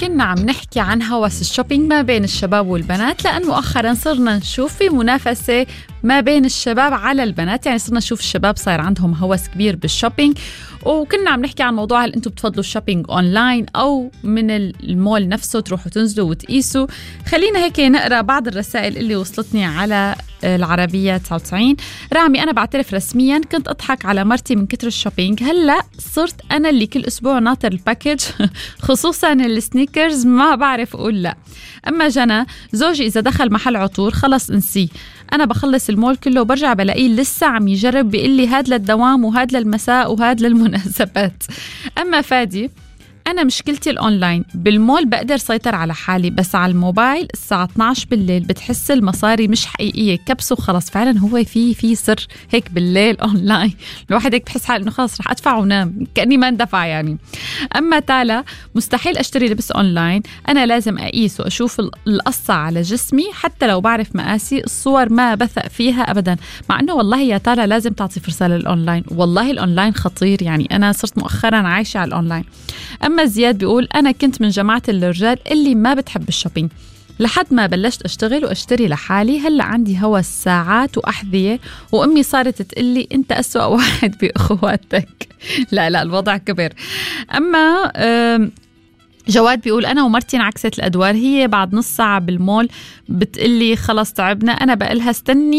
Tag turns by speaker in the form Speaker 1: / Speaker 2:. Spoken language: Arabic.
Speaker 1: كنا عم نحكي عن هوس الشوبينج ما بين الشباب والبنات، لأن مؤخرا صرنا نشوف في منافسة ما بين الشباب على البنات. يعني صرنا نشوف الشباب صار عندهم هوس كبير بالشوبينج. وكنا عم نحكي عن موضوع هل انتم بتفضلوا الشوبينج اونلاين او من المول نفسه تروحوا تنزلوا وتقيسوا. خلينا هيك نقرأ بعض الرسائل اللي وصلتني على العربية 99. رامي: أنا بعترف رسميا كنت أضحك على مرتي من كتر الشوبينج، هلأ صرت أنا اللي كل أسبوع ناطر الباكج خصوصا السنيكرز، ما بعرف أقول لا. أما جنى: زوجي إذا دخل محل عطور خلص انسيه، أنا بخلص المول كله وبرجع بلاقيه لسه عم يجرب، بيقول لي هاد للدوام وهاد للمساء وهاد للمناسبات. أما فادي: أنا مشكلتي الأونلاين، بالمول بقدر سيطر على حالي، بس على الموبايل الساعة 12 بالليل بتحس المصاري مش حقيقية، كبسه خلص. فعلا هو في سر هيك بالليل أونلاين، الواحد هيك بحس حاله إنه خلص رح أدفع ونام كأني ما اندفع يعني. أما تالا: مستحيل أشتري لبس أونلاين، أنا لازم أقيس وأشوف القصة على جسمي حتى لو بعرف مقاسي، الصور ما بثق فيها أبدا. مع أنه والله يا تالا لازم تعطي فرصة للأونلاين، والله الأونلاين خطير، يعني أنا صرت مؤخرا عايشة على الأونلاين. أما زياد بيقول: أنا كنت من جماعة الرجال اللي ما بتحب الشوبينج لحد ما بلشت أشتغل وأشتري لحالي، هلأ عندي هوس ساعات وأحذية، وأمي صارت تقلي أنت أسوأ واحد بأخواتك. لا الوضع كبير. أما جواد بيقول: أنا ومرتي انعكست الأدوار، هي بعد نص ساعة بالمول بتقلي خلص تعبنا، أنا بقلها استني